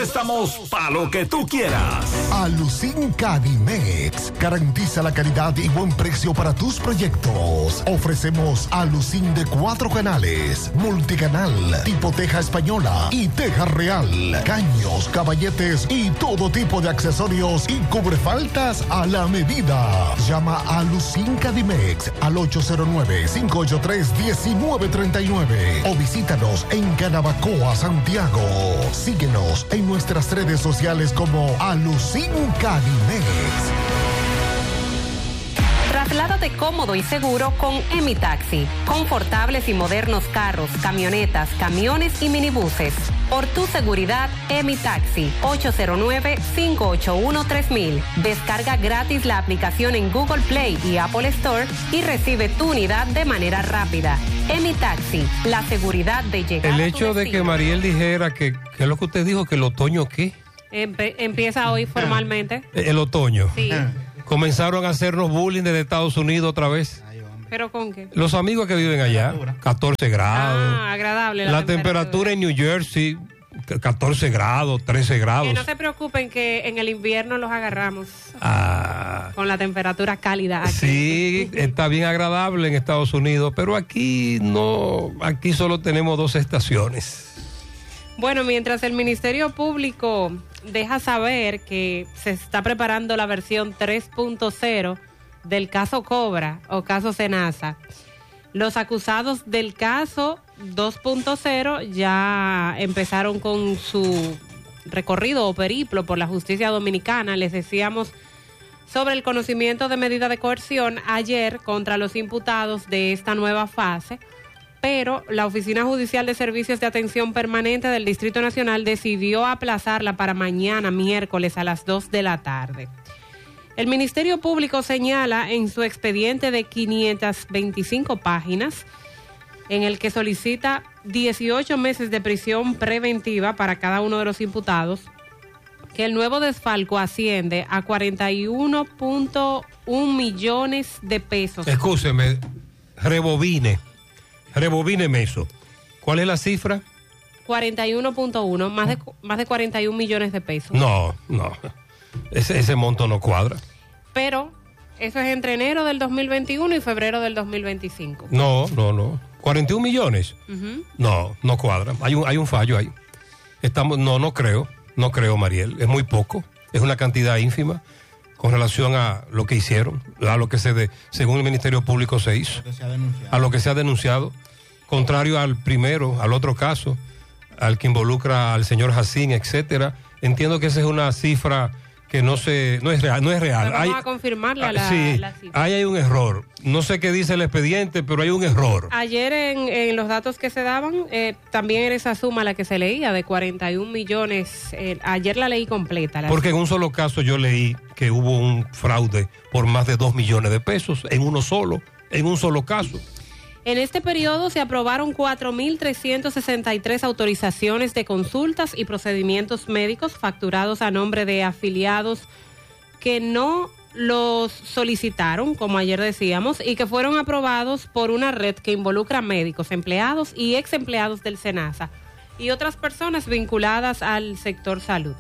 estamos para lo que tú quieras. Alucin Cadimex garantiza la calidad y buen precio para tus proyectos. Ofrecemos Alucin de 4 canales, multicanal, tipo teja española y teja real, caños, caballetes y todo tipo de accesorios y cubrefaltas a la medida. Llama a Alucin Cadimex al 809-583-1939 o visítanos en Canabacoa, Santiago. Síguenos en nuestras redes sociales como Alucin Cadimex. Trasládate cómodo y seguro con Emitaxi. Confortables y modernos carros, camionetas, camiones y minibuses. Por tu seguridad, Emitaxi. 809-581-3000. Descarga gratis la aplicación en Google Play y Apple Store y recibe tu unidad de manera rápida. Emitaxi, la seguridad de llegar. El hecho de que Mariel dijera que es lo que usted dijo, que el otoño ¿qué? Empieza hoy formalmente. El otoño. Sí. Comenzaron a hacernos bullying desde Estados Unidos otra vez. ¿Pero con qué? Los amigos que viven allá, 14 grados. Ah, agradable. La temperatura en New Jersey, 14 grados, 13 grados. Que no se preocupen que en el invierno los agarramos con la temperatura cálida aquí. Sí, está bien agradable en Estados Unidos, pero aquí no, aquí solo tenemos 2 estaciones. Bueno, mientras el Ministerio Público deja saber que se está preparando la versión 3.0 del caso Cobra o caso Senasa, los acusados del caso 2.0 ya empezaron con su recorrido o periplo por la justicia dominicana. Les decíamos sobre el conocimiento de medida de coerción ayer contra los imputados de esta nueva fase, pero la Oficina Judicial de Servicios de Atención Permanente del Distrito Nacional decidió aplazarla para mañana, miércoles, a las 2 de la tarde. El Ministerio Público señala en su expediente de 525 páginas, en el que solicita 18 meses de prisión preventiva para cada uno de los imputados, que el nuevo desfalco asciende a 41.1 millones de pesos. Escúcheme, rebobíneme eso. ¿Cuál es la cifra? 41.1, más de 41 millones de pesos. No. Ese monto no cuadra. Pero eso es entre enero del 2021 y febrero del 2025. No. 41 millones. Uh-huh. No cuadra. Hay un fallo ahí. No creo, Mariel. Es muy poco. Es una cantidad ínfima con relación a lo que hicieron, a lo que según el Ministerio Público se hizo, a lo que se ha denunciado, contrario al primero, al otro caso, al que involucra al señor Jacín, etcétera. Entiendo que esa es una cifra que no es real. Vamos a confirmarla la cifra. Ahí hay un error. No sé qué dice el expediente, pero hay un error. Ayer en los datos que se daban, también era esa suma la que se leía, de 41 millones. Ayer la leí completa. Porque en un solo caso yo leí que hubo un fraude por más de 2 millones de pesos en un solo caso. En este periodo se aprobaron 4.363 autorizaciones de consultas y procedimientos médicos facturados a nombre de afiliados que no los solicitaron, como ayer decíamos, y que fueron aprobados por una red que involucra médicos, empleados y ex empleados del SENASA y otras personas vinculadas al sector salud.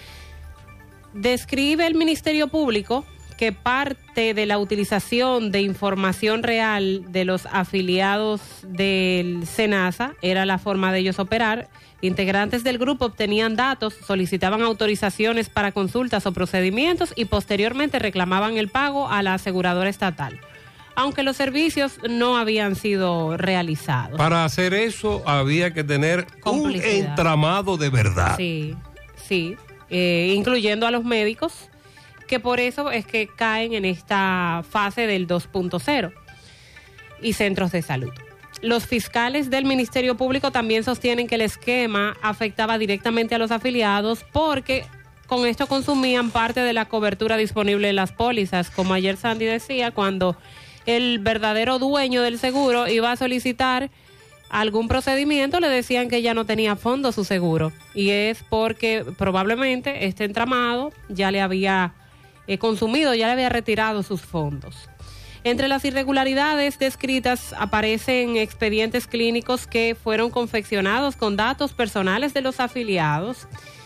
Describe el Ministerio Público que parte de la utilización de información real de los afiliados del SENASA era la forma de ellos operar. Integrantes del grupo obtenían datos, solicitaban autorizaciones para consultas o procedimientos y posteriormente reclamaban el pago a la aseguradora estatal, aunque los servicios no habían sido realizados. Para hacer eso había que tener un entramado de verdad. Sí, incluyendo a los médicos, que por eso es que caen en esta fase del 2.0 y centros de salud. Los fiscales del Ministerio Público también sostienen que el esquema afectaba directamente a los afiliados porque con esto consumían parte de la cobertura disponible en las pólizas. Como ayer Sandy decía, cuando el verdadero dueño del seguro iba a solicitar algún procedimiento, le decían que ya no tenía fondo su seguro. Y es porque probablemente este entramado ya le había consumido, ya le había retirado sus fondos. Entre las irregularidades descritas aparecen expedientes clínicos que fueron confeccionados con datos personales de los afiliados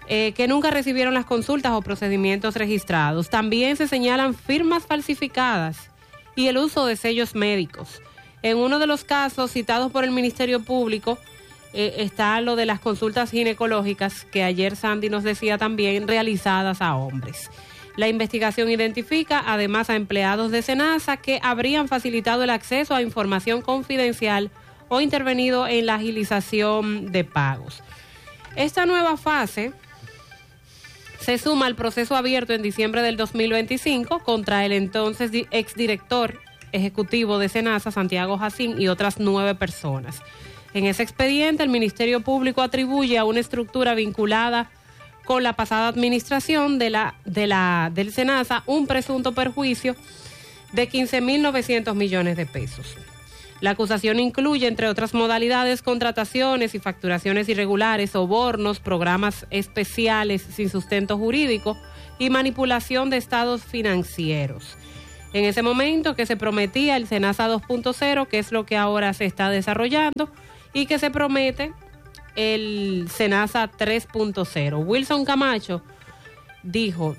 que nunca recibieron las consultas o procedimientos registrados. También se señalan firmas falsificadas y el uso de sellos médicos. En uno de los casos citados por el Ministerio Público está lo de las consultas ginecológicas que ayer Sandy nos decía también realizadas a hombres. La investigación identifica además a empleados de SENASA que habrían facilitado el acceso a información confidencial o intervenido en la agilización de pagos. Esta nueva fase se suma al proceso abierto en diciembre del 2025 contra el entonces exdirector ejecutivo de SENASA, Santiago Jacín, y otras 9 personas. En ese expediente, el Ministerio Público atribuye a una estructura vinculada con la pasada administración del SENASA un presunto perjuicio de 15.900 millones de pesos. La acusación incluye, entre otras modalidades, contrataciones y facturaciones irregulares, sobornos, programas especiales sin sustento jurídico y manipulación de estados financieros. En ese momento que se prometía el SENASA 2.0, que es lo que ahora se está desarrollando, y que se promete el SENASA 3.0. Wilson Camacho dijo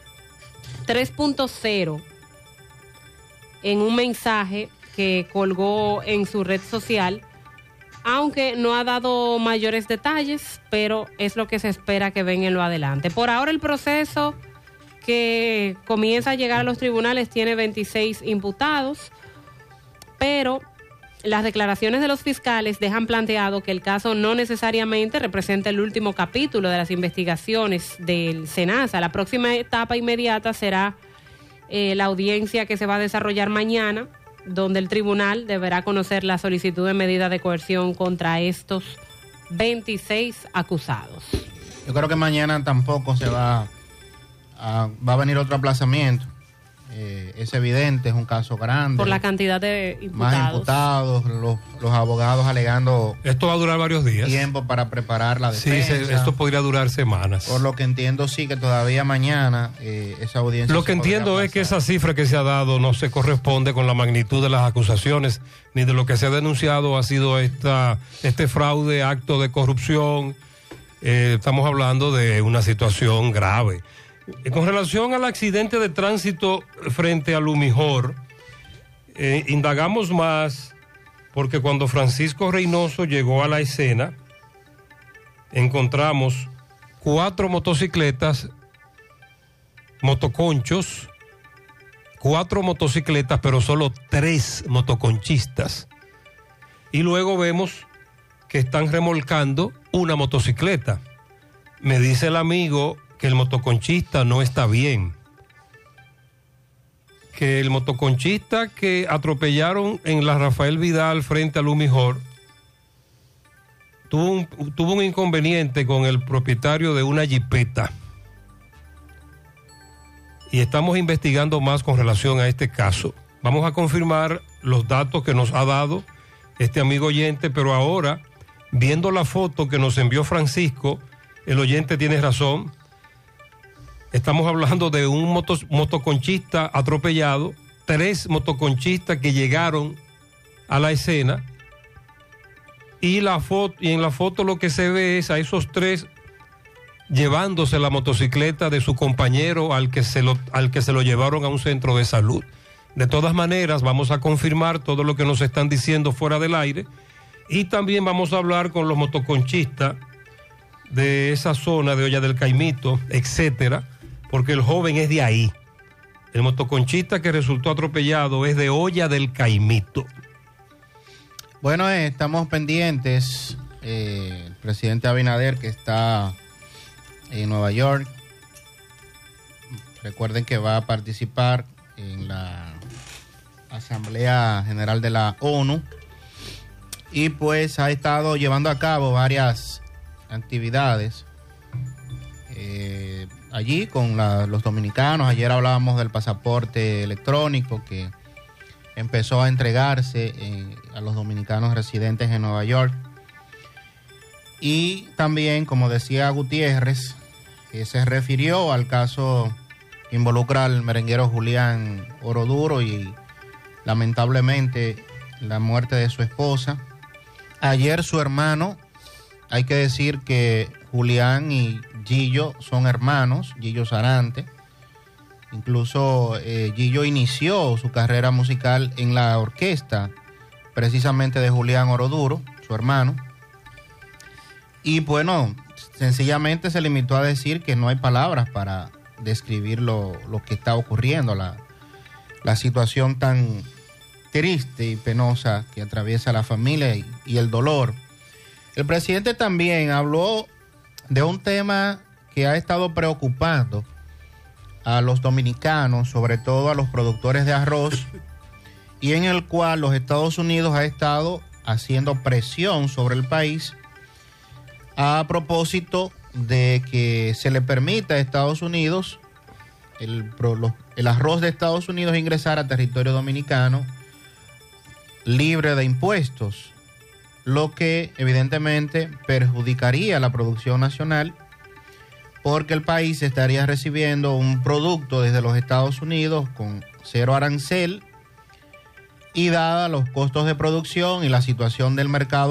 3.0 en un mensaje que colgó en su red social, aunque no ha dado mayores detalles, pero es lo que se espera que venga en lo adelante. Por ahora el proceso que comienza a llegar a los tribunales tiene 26 imputados, pero las declaraciones de los fiscales dejan planteado que el caso no necesariamente representa el último capítulo de las investigaciones del SENASA. La próxima etapa inmediata será la audiencia que se va a desarrollar mañana, donde el tribunal deberá conocer la solicitud de medida de coerción contra estos 26 acusados. Yo creo que mañana tampoco va a venir otro aplazamiento. Es evidente, es un caso grande. Por la cantidad de imputados. Más imputados, los abogados alegando. Esto va a durar varios días. Tiempo para preparar la defensa. Sí, esto podría durar semanas. Por lo que entiendo, sí, que todavía mañana esa audiencia. Lo que entiendo es que esa cifra que se ha dado no se corresponde con la magnitud de las acusaciones, ni de lo que se ha denunciado ha sido este fraude, acto de corrupción. Estamos hablando de una situación grave. Con relación al accidente de tránsito frente a Lumijor, indagamos más porque cuando Francisco Reynoso llegó a la escena, encontramos 4 motocicletas, motoconchos, 4 motocicletas, pero solo 3 motoconchistas. Y luego vemos que están remolcando una motocicleta. Me dice el amigo que el motoconchista no está bien, que el motoconchista que atropellaron en la Rafael Vidal frente a Lumijor tuvo un inconveniente con el propietario de una jipeta, y estamos investigando más con relación a este caso. Vamos a confirmar los datos que nos ha dado este amigo oyente, pero ahora, viendo la foto que nos envió Francisco, el oyente tiene razón. Estamos hablando de un motoconchista atropellado, 3 motoconchistas que llegaron a la escena, y en la foto lo que se ve es a esos 3 llevándose la motocicleta de su compañero al que se lo llevaron a un centro de salud. De todas maneras, vamos a confirmar todo lo que nos están diciendo fuera del aire, y también vamos a hablar con los motoconchistas de esa zona de Olla del Caimito, etcétera, porque el joven es de ahí. El motoconchista que resultó atropellado es de Olla del Caimito. Bueno, estamos pendientes. El presidente Abinader, que está en Nueva York, recuerden que va a participar en la Asamblea General de la ONU, y pues ha estado llevando a cabo varias actividades allí con los dominicanos. Ayer hablábamos del pasaporte electrónico que empezó a entregarse a los dominicanos residentes en Nueva York. Y también, como decía Gutiérrez, se refirió al caso que involucra al merenguero Julián Oroduro y lamentablemente la muerte de su esposa. Ayer su hermano hay que decir que Julián y Gillo son hermanos, Gillo Sarante. Incluso Gillo inició su carrera musical en la orquesta, precisamente de Julián Oroduro, su hermano. Y bueno, sencillamente se limitó a decir que no hay palabras para describir lo que está ocurriendo, la situación tan triste y penosa que atraviesa la familia y el dolor. El presidente también habló de un tema que ha estado preocupando a los dominicanos, sobre todo a los productores de arroz, y en el cual los Estados Unidos ha estado haciendo presión sobre el país a propósito de que se le permita a Estados Unidos, el arroz de Estados Unidos, ingresar a territorio dominicano libre de impuestos, lo que evidentemente perjudicaría la producción nacional, porque el país estaría recibiendo un producto desde los Estados Unidos con cero arancel, y dada los costos de producción y la situación del mercado